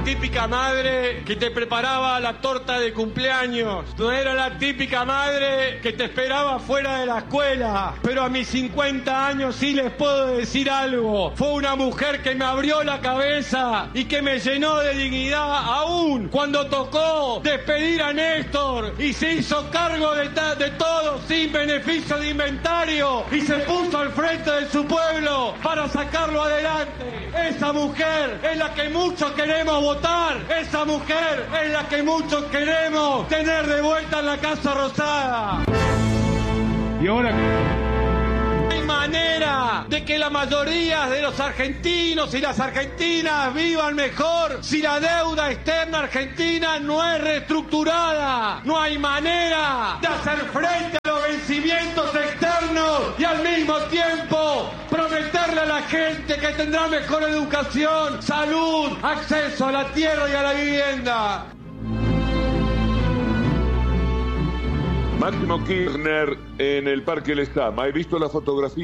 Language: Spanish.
típica madre que te preparaba la torta de cumpleaños. No era la típica madre que te esperaba fuera de la escuela. Pero a mis 50 años sí les puedo decir algo. Fue una mujer que me abrió la cabeza y que me llenó de dignidad aún cuando tocó despedir a Néstor y se hizo cargo de todo sin beneficio de inventario y se puso al frente de su pueblo para sacarlo adelante. Esa mujer es la que muchos queremos votar. Esa mujer es la que muchos queremos tener de vuelta en la Casa Rosada. Y ahora... No hay manera de que la mayoría de los argentinos y las argentinas vivan mejor si la deuda externa argentina no es reestructurada. No hay manera de hacer frente a los vencimientos externos y al mismo tiempo prometerle a la gente que tendrá mejor educación, salud, acceso a la tierra y a la vivienda. Máximo Kirchner en el Parque Lezama. He visto la fotografía.